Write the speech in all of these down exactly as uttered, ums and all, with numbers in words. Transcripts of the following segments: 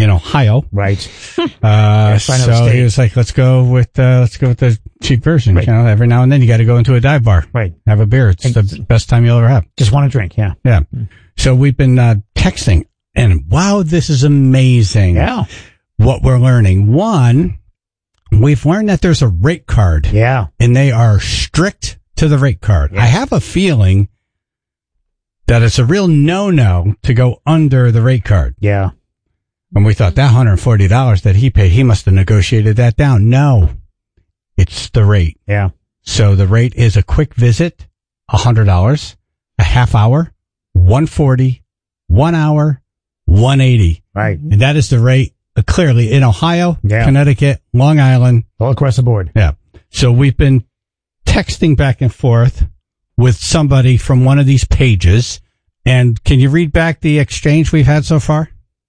in Ohio. Right. Uh, so he was like, let's go with, uh, let's go with the cheap version. Right. You know, every now and then you got to go into a dive bar. Right. Have a beer. It's the best time you'll ever have. Just want to drink. Yeah. Yeah. So we've been, uh, texting, and wow, this is amazing. Yeah. What we're learning. One, we've learned that there's a rate card. Yeah. And they are strict to the rate card. Yeah. I have a feeling that it's a real no-no to go under the rate card. Yeah. And we thought that one hundred forty dollars that he paid, he must have negotiated that down. No, it's the rate. Yeah. So the rate is a quick visit, one hundred dollars, a half hour, one hundred forty dollars, one hour, one hundred eighty dollars. Right. And that is the rate uh, clearly in Ohio, Yeah. Connecticut, Long Island. All across the board. Yeah. So we've been texting back and forth with somebody from one of these pages. And can you read back the exchange we've had so far?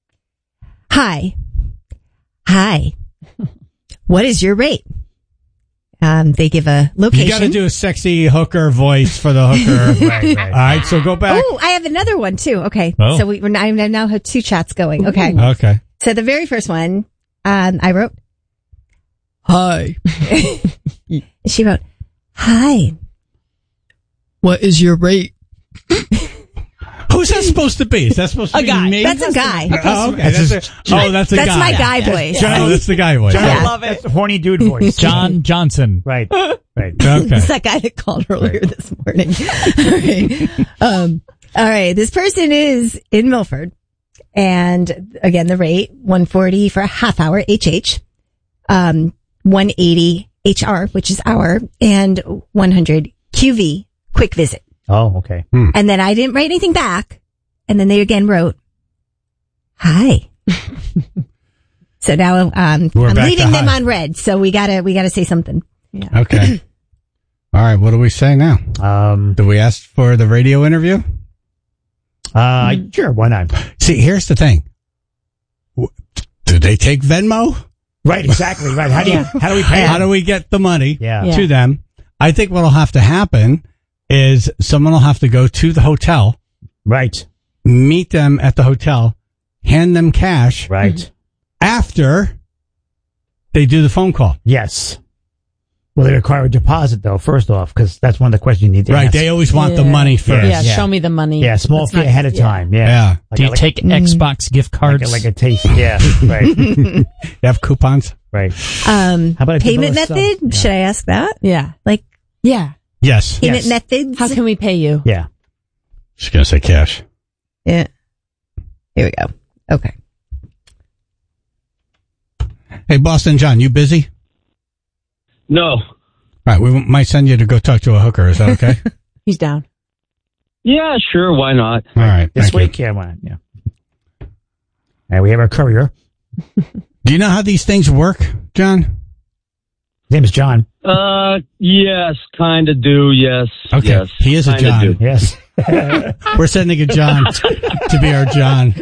Hi. Hi. What is your rate? Um, they give a location. You got to do a sexy hooker voice for the hooker. Right, right. All right, so go back. Oh, I have another one too. Okay. Oh. So we, we're now, I now have two chats going. Okay. Okay. So the very first one, um, I wrote, Hi. she wrote, hi. What is your rate? Who's that supposed to be? Is that supposed to A be guy. me? That's a guy. Oh, okay. That's a, oh, that's a That's guy. my guy voice. Oh, that's the guy voice. John, Yeah. love it. That's the horny dude voice. John Johnson. Right. Right. Okay. It's that guy that called earlier this morning. All right. Um, all right. This person is in Milford. And again, the rate, one hundred forty for a half hour H H, um, one hundred eighty H R, which is hour, and one hundred Q V, quick visit. Oh, okay. Hmm. And then I didn't write anything back. And then they again wrote, hi. So now, um, We're I'm back to leaving them hi. on red. So we gotta, we gotta say something. Yeah. Okay. All right. What do we say now? Um, Do we ask for the radio interview? uh, sure. Why not? See, here's the thing. W- Do they take Venmo? Right. Exactly. Right. How do you, how do we pay? How do we get the money Yeah. Yeah. to them? I think what'll have to happen is someone will have to go to the hotel, Right. meet them at the hotel, hand them cash Right. after they do the phone call. Yes. Well, they require a deposit though, first off, because that's one of the questions you need to Right. ask. They always want the Yeah. money first. Yeah, Yeah. show me the money. Yeah, small That's fee not- ahead of yeah. time. Yeah. Yeah. Like Do a- you like, take Xbox gift like cards? a, like a taste? Yeah. Right. They have coupons? Right. Um, How about a payment double sub? method? Yeah. Should I ask that? Yeah. Like Yeah. Yes. payment Yes. methods? How can we pay you? Yeah. She's going to say cash. Yeah. Here we go. Okay. Hey, Boston John, you busy? No. All right. We might send you to go talk to a hooker. Is that okay? He's down. Yeah, sure. Why not? All right. This thank you. week, yeah, why not? Yeah. And we have our courier. Do you know how these things work, John? His name is John. Uh, yes, kind of do. Yes. Okay. Yes, He is a kinda John. do. Yes. We're sending a John to be our John.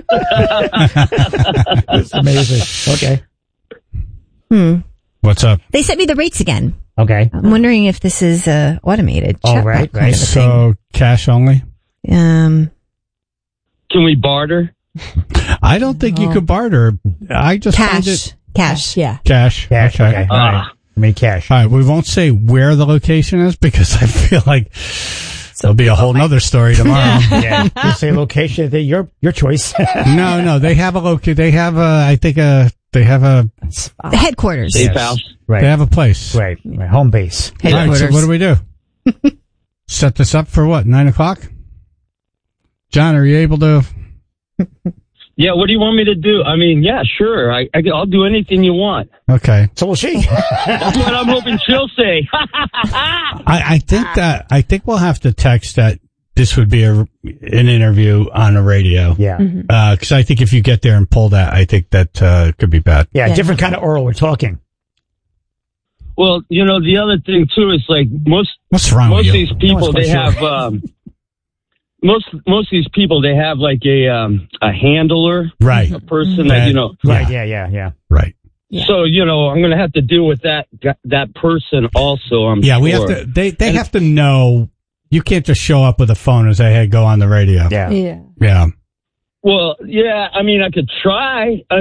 It's amazing. Okay. Hmm. What's up? They sent me the rates again. Okay. I'm wondering if this is uh, automated. Oh, chatbot right, kind right. of a So cash only? thing. Um, Can we barter? I don't think you could barter. I just find cash. it Cash. Yeah. cash. Cash. Okay. All Ah. right. I mean, cash. All right. We won't say where the location is because I feel like there'll be a whole nother story tomorrow. Yeah. You say location, they- your your choice. No, no. They have a location. They have a, I think a, they have a, The headquarters. Safe Yes. house? Right. they have a place. Right. Right. Home base. All right. So Headquarters. what do we do? Set this up for what? Nine o'clock? John, are you able to? Yeah, what do you want me to do? I mean, yeah, sure. I, I, I'll do anything you want. Okay. So will she. That's what I'm hoping she'll say. I, I think that, I think we'll have to text that this would be a, an interview on the radio. Yeah. Uh, cause I think if you get there and pull that, I think that, uh, could be bad. Yeah. Yeah. Different kind of oral we're talking. Well, you know, the other thing too is like most What's wrong most with of you? these people No, it's they quite have um most most of these people they have like a um a handler, Right. a person that you know. Right. Yeah. Yeah. Yeah. Right. Yeah. So you know, I'm going to have to deal with that that person also. I'm Yeah. sure. We have to, they, they have to know you can't just show up with a phone and say, hey, go on the radio. Yeah. Yeah. Yeah. Well, yeah. I mean, I could try. I